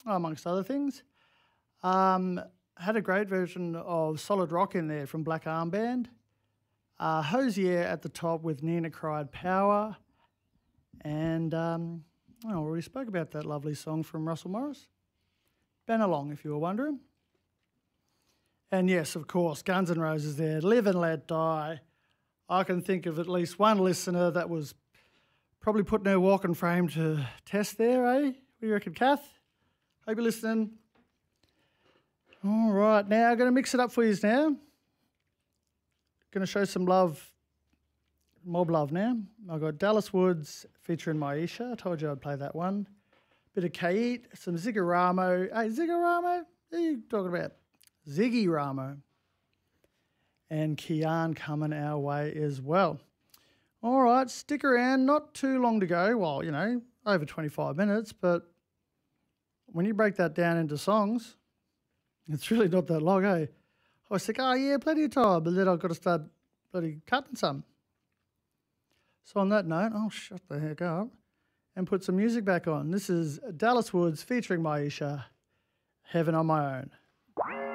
amongst other things. Had a great version of Solid Rock in there from Black Armband. Hosier at the top with Nina Cried Power. And I already spoke about that lovely song from Russell Morris. Benalong, if you were wondering. And yes, of course, Guns N' Roses there, Live and Let Die. I can think of at least one listener that was probably putting her walking frame to test there, eh? What do you reckon, Kath? Hope you're listening. All right, now I'm going to mix it up for you now. Going to show some love, mob love now. I've got Dallas Woods featuring Maisha. I told you I'd play that one. Bit of Kate, some Ziggy Ramo. Hey, Ziggy Ramo? Who are you talking about? Ziggy Ramo. And Kian coming our way as well. All right, stick around. Not too long to go. Well, you know, over 25 minutes. But when you break that down into songs, it's really not that long, eh? I was like, oh, yeah, plenty of time. But then I've got to start bloody cutting some. So on that note, I'll shut the heck up and put some music back on. This is Dallas Woods featuring Maisha, Heaven on My Own.